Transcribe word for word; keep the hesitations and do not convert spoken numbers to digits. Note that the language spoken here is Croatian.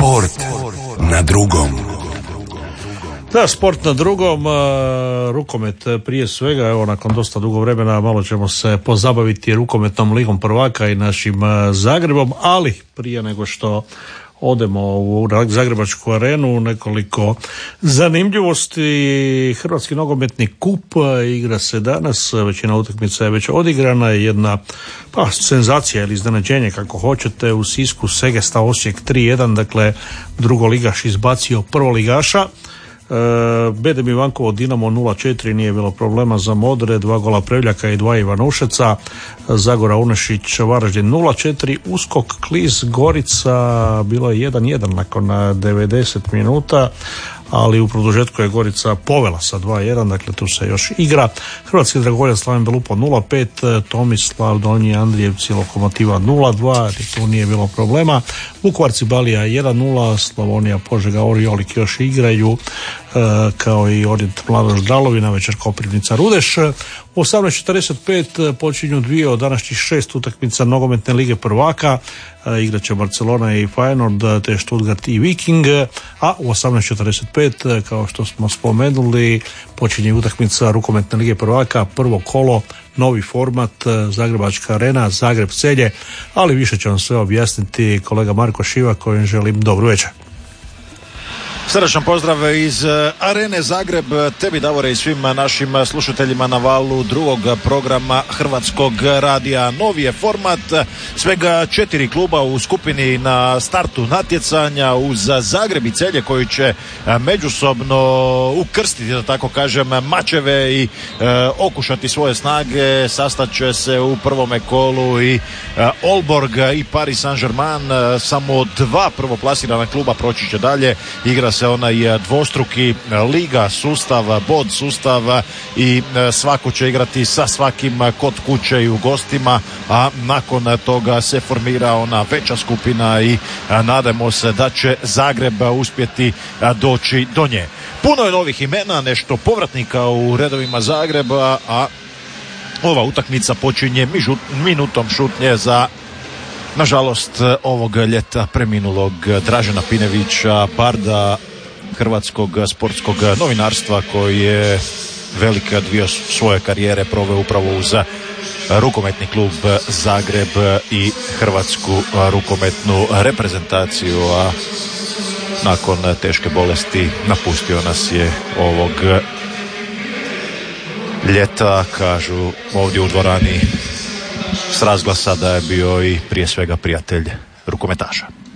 Sport na drugom. Da, sport na drugom, uh, rukomet prije svega, evo nakon dosta dugo vremena malo ćemo se pozabaviti rukometnom ligom prvaka i našim uh, Zagrebom, ali prije nego što odemo u Zagrebačku arenu, nekoliko zanimljivosti. Hrvatski nogometni kup igra se danas, većina utakmica je već odigrana, jedna pa senzacija ili iznenađenje kako hoćete, u Sisku Segesta Osijek tri jedan, dakle drugoligaš izbacio prvoligaša. B D M Ivankovo Dinamo nula četiri, nije bilo problema za Modre, dva gola Prevljaka i dva Ivanušeca. Zagora Unešić Varaždin nula četiri, Uskok Klis Gorica bilo je jedan jedan nakon devedeset minuta, ali u produžetku je Gorica povela sa dva jedan, dakle tu se još igra. Hrvatski Dragoljac Slaven Belupo nula pet, Tomislav Donji Andrijevci Lokomotiva nula dva, tu nije bilo problema. Vukovar Cibalija jedan nula, Slavonija Požega Oriolik još igraju, kao i Orient Mladoš Dralovina, večer Koprivnica Rudeš. U osamnaest četrdeset pet počinju dvije od današnjih šest utakmica nogometne lige prvaka. Igraće Barcelona i Feyenoord, te Stuttgart i Viking, a u osamnaest četrdeset pet, kao što smo spomenuli, počinje utakmica rukometne lige prvaka, prvo kolo, novi format, Zagrebačka arena, Zagreb Celje, ali više će vam sve objasniti kolega Marko Šiva, kojem želim dobru večer. Srdačan pozdrav iz Arene Zagreb, tebi Davore i svim našim slušateljima na valu drugog programa Hrvatskog radija. Novi je format, svega četiri kluba u skupini na startu natjecanja, uz Zagreb i Celje koji će međusobno ukrstiti, da tako kažem, mačeve i e, okušati svoje snage. Sastaće se u prvome kolu i e, Olborg i Paris Saint-Germain. Samo dva prvoplasirana kluba proći će dalje. Igra se onaj dvostruki liga sustav, bod sustav i svako će igrati sa svakim kod kuće i u gostima, a nakon toga se formira ona veća skupina i nadamo se da će Zagreb uspjeti doći do nje. Puno je novih imena, nešto povratnika u redovima Zagreba, a ova utakmica počinje minutom šutnje za, nažalost, ovog ljeta preminulog Dražena Pinevića, barda hrvatskog sportskog novinarstva, koji je velik dio svoje karijere proveo upravo uz rukometni klub Zagreb i hrvatsku rukometnu reprezentaciju, a nakon teške bolesti napustio nas je ovog ljeta. Kažu ovdje u dvorani s razglasa da je bio i prije svega prijatelj rukometaša.